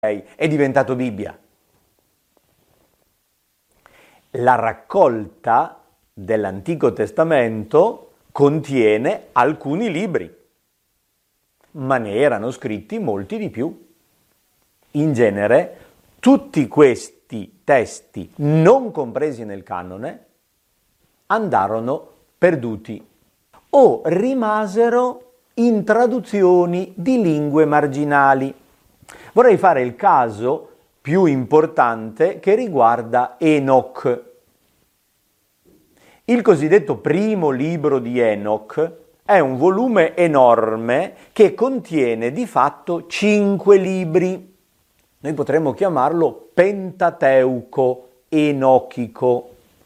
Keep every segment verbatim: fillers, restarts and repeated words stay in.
è diventato Bibbia. La raccolta dell'Antico Testamento contiene alcuni libri, ma ne erano scritti molti di più. In genere, tutti questi testi, non compresi nel canone, andarono perduti o rimasero in traduzioni di lingue marginali. Vorrei fare il caso più importante che riguarda Enoch. Il cosiddetto primo libro di Enoch è un volume enorme che contiene di fatto cinque libri. Noi potremmo chiamarlo Pentateuco enochico.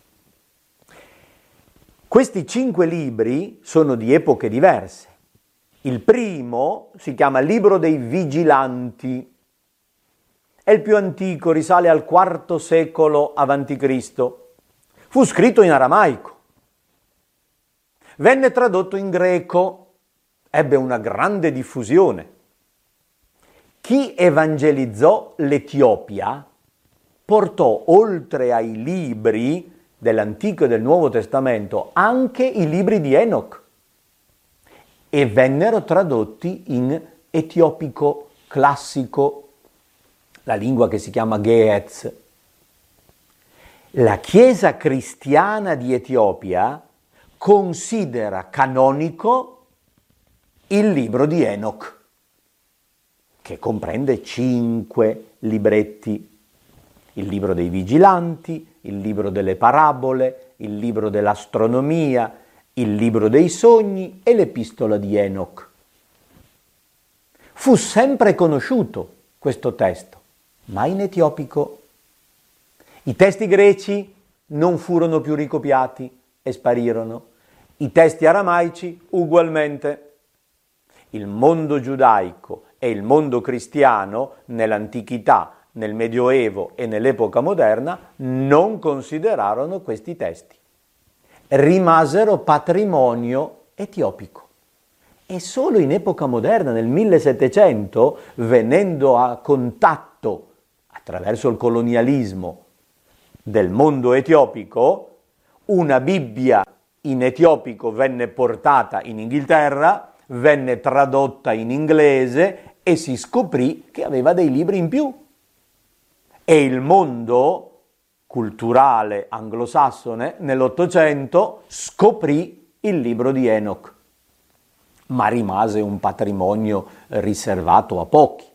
Questi cinque libri sono di epoche diverse. Il primo si chiama Libro dei Vigilanti. È il più antico, risale al quarto secolo avanti Cristo. Fu scritto in aramaico. Venne tradotto in greco. Ebbe una grande diffusione. Chi evangelizzò l'Etiopia portò oltre ai libri dell'Antico e del Nuovo Testamento anche i libri di Enoch e vennero tradotti in etiopico classico, la lingua che si chiama Ge'ez. La Chiesa cristiana di Etiopia considera canonico il libro di Enoch, che comprende cinque libretti: il libro dei Vigilanti, il libro delle parabole, il libro dell'astronomia, il libro dei sogni e l'epistola di Enoch. Fu sempre conosciuto questo testo, ma in etiopico. I testi greci non furono più ricopiati e sparirono. I testi aramaici ugualmente. Il mondo giudaico e il mondo cristiano nell'antichità, nel Medioevo e nell'epoca moderna non considerarono questi testi. Rimasero patrimonio etiopico. E solo in epoca moderna, nel millesettecento, venendo a contatto attraverso il colonialismo del mondo etiopico, una Bibbia in etiopico venne portata in Inghilterra, venne tradotta in inglese e si scoprì che aveva dei libri in più. E il mondo culturale anglosassone nell'Ottocento scoprì il libro di Enoch, ma rimase un patrimonio riservato a pochi.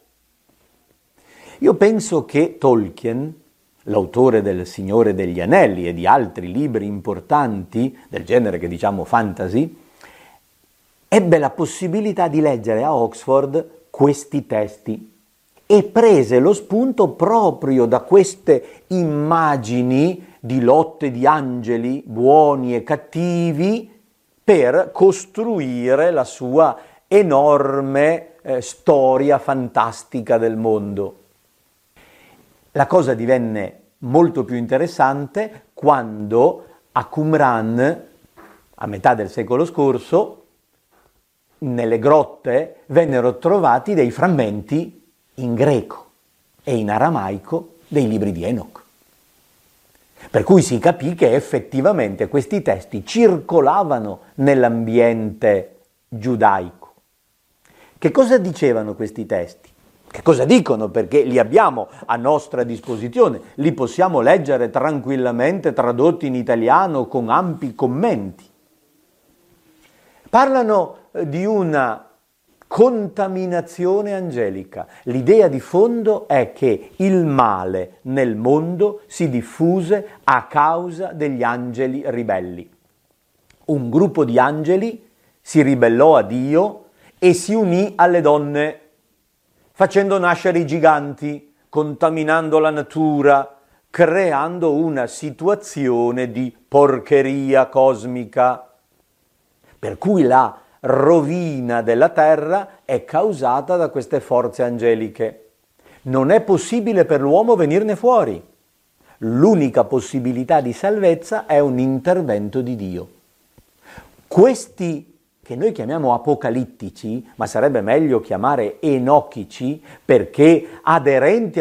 Io penso che Tolkien, l'autore del Signore degli Anelli e di altri libri importanti del genere che diciamo fantasy, ebbe la possibilità di leggere a Oxford questi testi e prese lo spunto proprio da queste immagini di lotte di angeli buoni e cattivi per costruire la sua enorme eh, storia fantastica del mondo. La cosa divenne molto più interessante quando a Qumran, a metà del secolo scorso, nelle grotte vennero trovati dei frammenti in greco e in aramaico dei libri di Enoch. Per cui si capì che effettivamente questi testi circolavano nell'ambiente giudaico. Che cosa dicevano questi testi? Che cosa dicono? Perché li abbiamo a nostra disposizione, li possiamo leggere tranquillamente tradotti in italiano con ampi commenti. Parlano di una contaminazione angelica. L'idea di fondo è che il male nel mondo si diffuse a causa degli angeli ribelli. Un gruppo di angeli si ribellò a Dio e si unì alle donne, facendo nascere i giganti, contaminando la natura, creando una situazione di porcheria cosmica. Per cui la rovina della terra è causata da queste forze angeliche. Non è possibile per l'uomo venirne fuori. L'unica possibilità di salvezza è un intervento di Dio. Questi che noi chiamiamo apocalittici, ma sarebbe meglio chiamare enochici, perché aderenti